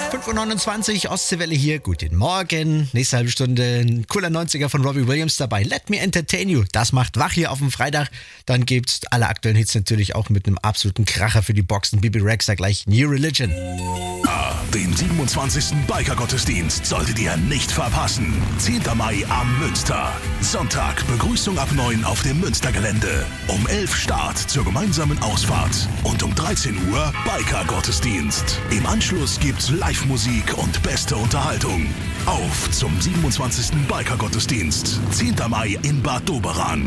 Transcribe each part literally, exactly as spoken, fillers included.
fünf Uhr neunundzwanzig, Ostseewelle hier, guten Morgen. Nächste halbe Stunde ein cooler neunziger von Robbie Williams dabei. Let me entertain you, das macht wach hier auf dem Freitag. Dann gibt's alle aktuellen Hits natürlich auch mit einem absoluten Kracher für die Boxen. Bibi Rexha gleich New Religion. Ah, den siebenundzwanzigsten Biker-Gottesdienst solltet ihr nicht verpassen. zehnten Mai am Münster. Sonntag Begrüßung ab neun auf dem Münstergelände. Um elf Start zur gemeinsamen Ausfahrt. Und um dreizehn Uhr Biker-Gottesdienst. Im Anschluss gibt's Live-Musik und beste Unterhaltung. Auf zum siebenundzwanzigsten Biker-Gottesdienst. zehnten Mai in Bad Doberan.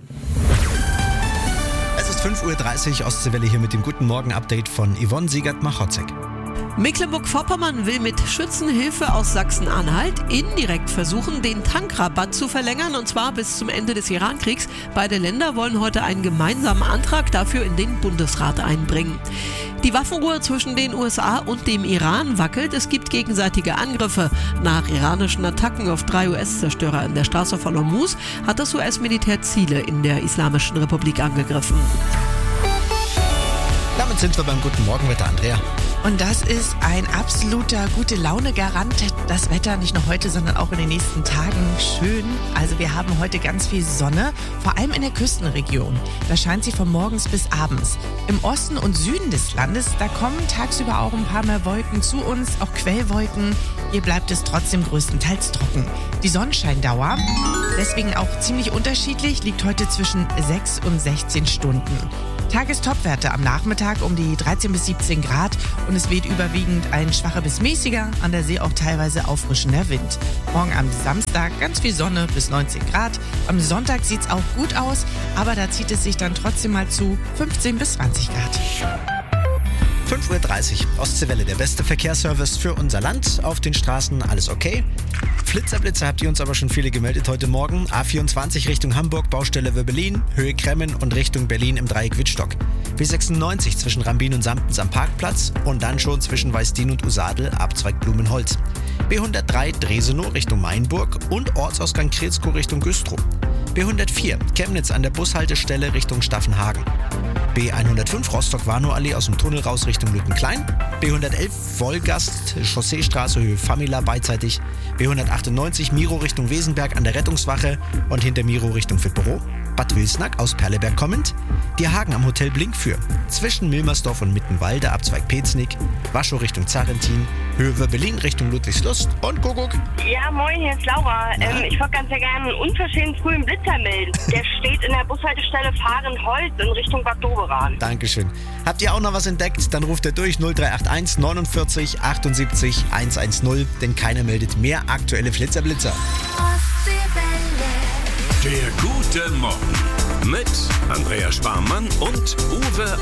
Es ist fünf Uhr dreißig, Ostseewelle hier mit dem Guten Morgen-Update von Yvonne Siegert-Machotzek. Mecklenburg-Vorpommern will mit Schützenhilfe aus Sachsen-Anhalt indirekt versuchen, den Tankrabatt zu verlängern, und zwar bis zum Ende des Irankriegs. Beide Länder wollen heute einen gemeinsamen Antrag dafür in den Bundesrat einbringen. Die Waffenruhe zwischen den U S A und dem Iran wackelt. Es gibt gegenseitige Angriffe. Nach iranischen Attacken auf drei U S-Zerstörer in der Straße von Hormuz hat das U S-Militär Ziele in der Islamischen Republik angegriffen. Damit sind wir beim Guten Morgenwetter, Andrea. Und das ist ein absoluter Gute-Laune-Garant. Das Wetter nicht nur heute, sondern auch in den nächsten Tagen schön. Also wir haben heute ganz viel Sonne, vor allem in der Küstenregion. Da scheint sie von morgens bis abends. Im Osten und Süden des Landes, da kommen tagsüber auch ein paar mehr Wolken zu uns, auch Quellwolken. Hier bleibt es trotzdem größtenteils trocken. Die Sonnenscheindauer, deswegen auch ziemlich unterschiedlich, liegt heute zwischen sechs und sechzehn Stunden. Tagestopwerte am Nachmittag um die dreizehn bis siebzehn Grad und es weht überwiegend ein schwacher bis mäßiger, an der See auch teilweise auffrischender Wind. Morgen am Samstag ganz viel Sonne bis neunzehn Grad. Am Sonntag sieht's auch gut aus, aber da zieht es sich dann trotzdem mal zu fünfzehn bis zwanzig Grad. fünf Uhr dreißig, Ostseewelle, der beste Verkehrsservice für unser Land. Auf den Straßen alles okay. Flitzerblitzer habt ihr uns aber schon viele gemeldet heute Morgen. A vierundzwanzig Richtung Hamburg, Baustelle Wöbbelin, Höhe Kremmen und Richtung Berlin im Dreieck Wittstock. B sechsundneunzig zwischen Rambin und Samptens am Parkplatz und dann schon zwischen Weißdien und Usadel, Abzweig Blumenholz. B hundertdrei Dresenow Richtung Mainburg und Ortsausgang Kretzkow Richtung Güstrow. B hundertvier Chemnitz an der Bushaltestelle Richtung Staffenhagen. B hundertfünf Rostock-Warnow-Allee aus dem Tunnel raus Richtung Lüttenklein. B hundertelf Wolgast, Chausseestraße, Höhe Famila beidseitig. B hundertachtundneunzig Miro Richtung Wesenberg an der Rettungswache und hinter Miro Richtung Fitbüro. Bad Wilsnack aus Perleberg kommend. Die Hagen am Hotel Blinkfür. Zwischen Milmersdorf und Mittenwalde, Abzweig Peznick. Waschow Richtung Zarentin. Höhe Wöbbelin Richtung Ludwigslust und Kuckuck. Ja, moin, hier ist Laura. Ähm, ich wollte ganz sehr gerne einen unverschämt frühen Blitzer melden. Der steht in der Bushaltestelle Fahrenholz in Richtung Bad Doberan. Dankeschön. Habt ihr auch noch was entdeckt? Dann ruft ihr durch null drei acht eins neunundvierzig achtundsiebzig hundertzehn, denn keiner meldet mehr aktuelle Flitzerblitzer. Der gute Morgen mit Andrea Sparmann und Uwe